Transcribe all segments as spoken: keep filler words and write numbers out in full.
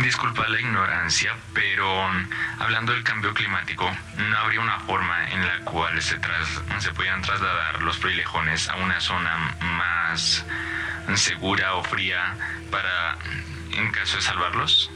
disculpa la ignorancia, pero hablando del cambio climático, ¿no habría una forma en la cual se, tras, se puedan trasladar los frailejones a una zona más segura o fría para, en caso de salvarlos?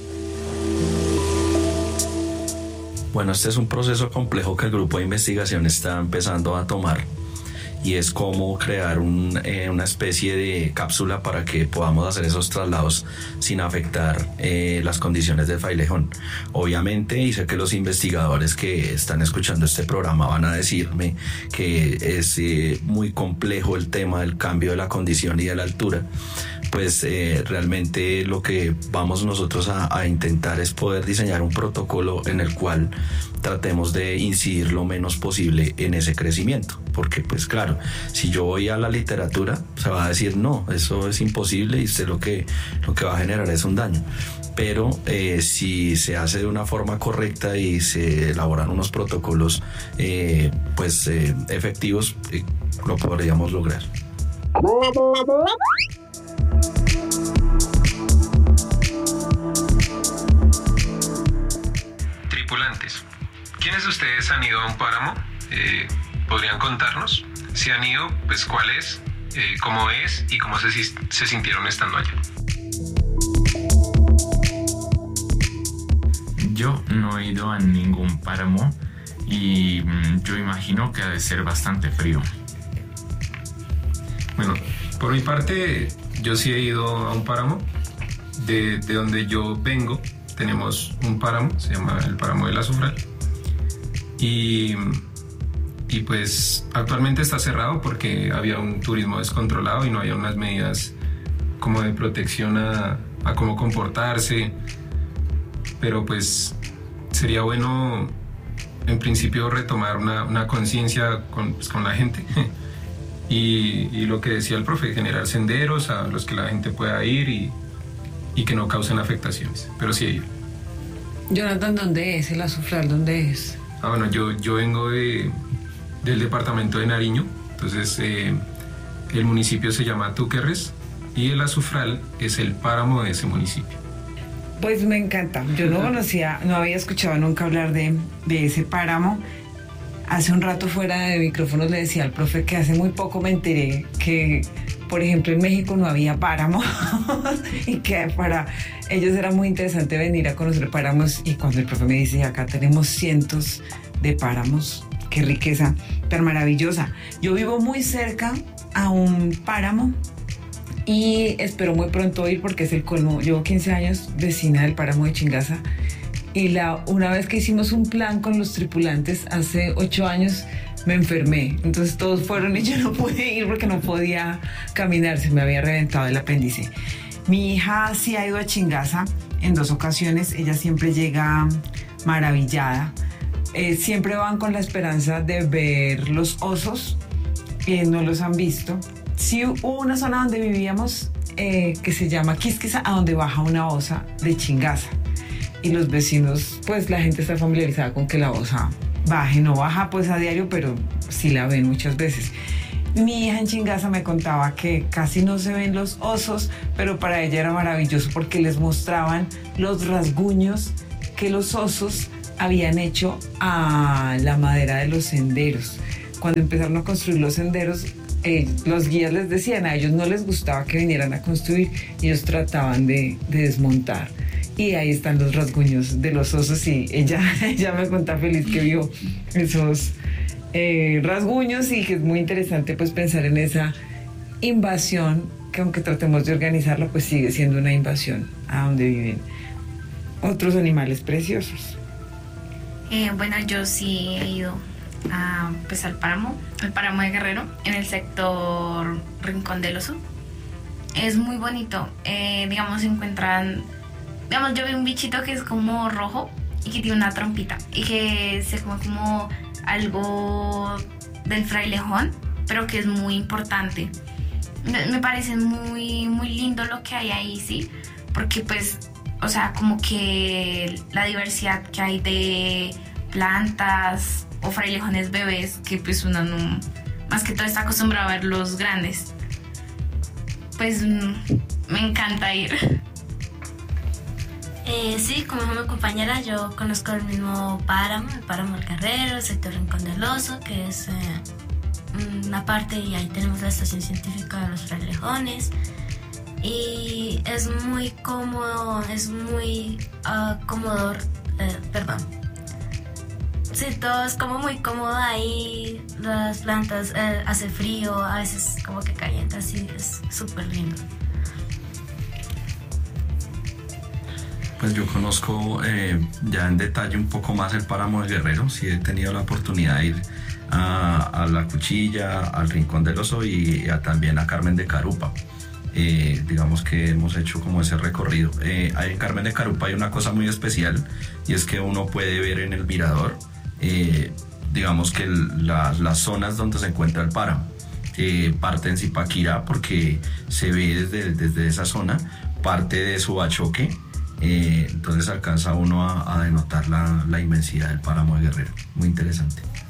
Bueno, este es un proceso complejo que el grupo de investigación está empezando a tomar, y es cómo crear un, eh, una especie de cápsula para que podamos hacer esos traslados sin afectar eh, las condiciones del frailejón. Obviamente, y sé que los investigadores que están escuchando este programa van a decirme que es eh, muy complejo el tema del cambio de la condición y de la altura. Pues eh, realmente lo que vamos nosotros a, a intentar es poder diseñar un protocolo en el cual tratemos de incidir lo menos posible en ese crecimiento, porque pues claro, si yo voy a la literatura se va a decir no, eso es imposible y usted lo que, lo que va a generar es un daño. Pero eh, si se hace de una forma correcta y se elaboran unos protocolos eh, pues eh, efectivos, eh, lo podríamos lograr. Tripulantes, ¿quiénes de ustedes han ido a un páramo? Eh, ¿Podrían contarnos? Si han ido, pues cuál es, eh, cómo es y cómo se, se sintieron estando allá. Yo no he ido a ningún páramo y yo imagino que ha de ser bastante frío. Bueno, por mi parte, yo sí he ido a un páramo. De, de donde yo vengo, tenemos un páramo, se llama el páramo del Azufral. Y, y pues actualmente está cerrado porque había un turismo descontrolado y no había unas medidas como de protección a, a cómo comportarse. Pero pues sería bueno en principio retomar una, una conciencia con, pues, con la gente. y, y lo que decía el profe, generar senderos a los que la gente pueda ir y, y que no causen afectaciones. Pero sí he ido. Jonathan, ¿dónde es el Azufral? ¿Dónde es? Ah, bueno, yo, yo vengo de, del departamento de Nariño. Entonces eh, el municipio se llama Túquerres y el Azufral es el páramo de ese municipio. Pues me encanta. Yo no conocía, no había escuchado nunca hablar de, de ese páramo. Hace un rato fuera de micrófonos le decía al profe que hace muy poco me enteré que, por ejemplo, en México no había páramos y que para ellos era muy interesante venir a conocer páramos. Y cuando el profe me dice, acá tenemos cientos de páramos, qué riqueza tan maravillosa. Yo vivo muy cerca a un páramo y espero muy pronto ir porque es el colmo. Llevo quince años vecina del páramo de Chingaza y la, una vez que hicimos un plan con los tripulantes hace ocho años me enfermé, entonces todos fueron y yo no pude ir porque no podía caminar, se me había reventado el apéndice. Mi hija sí ha ido a Chingaza en dos ocasiones, ella siempre llega maravillada, eh, siempre van con la esperanza de ver los osos, eh, no los han visto. Sí hubo una zona donde vivíamos eh, que se llama Quisquisa, a donde baja una osa de Chingaza. Y los vecinos, pues la gente está familiarizada con que la osa baje, no baja pues a diario, pero sí la ven muchas veces. Mi hija en Chingaza me contaba que casi no se ven los osos, pero para ella era maravilloso porque les mostraban los rasguños que los osos habían hecho a la madera de los senderos. Cuando empezaron a construir los senderos, Eh, los guías les decían, a ellos no les gustaba que vinieran a construir, ellos trataban de, de desmontar. Y ahí están los rasguños de los osos y ella, ella me cuenta feliz que vio esos eh, rasguños y que es muy interesante pues pensar en esa invasión que aunque tratemos de organizarla pues sigue siendo una invasión a donde viven otros animales preciosos. Eh, bueno, yo sí he ido a, pues, al páramo, el páramo de Guerrero, en el sector Rincón del Oso. Es muy bonito, eh, digamos, se encuentran, digamos, yo vi un bichito que es como rojo y que tiene una trompita y que se come como algo del frailejón, pero que es muy importante. Me, me parece muy, muy lindo lo que hay ahí, sí, porque pues, o sea, como que la diversidad que hay de plantas o frailejones bebés, que pues uno no, más que todo está acostumbrado a ver los grandes, pues me encanta ir. Eh, sí, como dijo mi compañera, yo conozco el mismo páramo, el páramo del Guerrero, el sector Rincón del Oso, que es eh, una parte, y ahí tenemos la estación científica de los Frailejones. Y es muy cómodo, es muy acomodador, eh, perdón. Sí, todo es como muy cómodo ahí, las plantas, eh, hace frío, a veces como que calienta, así es súper lindo. Pues yo conozco eh, ya en detalle un poco más el páramo del Guerrero, sí he tenido la oportunidad de ir a, a La Cuchilla, al Rincón del Oso y a, también a Carmen de Carupa. Eh, digamos que hemos hecho como ese recorrido. Eh, en Carmen de Carupa hay una cosa muy especial y es que uno puede ver en el mirador, eh, digamos que el, la, las zonas donde se encuentra el páramo. Eh, parte en Zipaquirá porque se ve desde, desde esa zona, parte de Subachoque. Eh, entonces alcanza uno a, a denotar la, la inmensidad del páramo de Guerrero. Muy interesante.